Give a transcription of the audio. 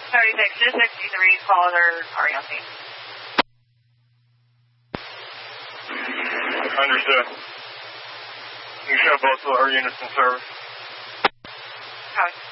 36, 263, call their RELC. Understood. You show both of our units in service. Copy.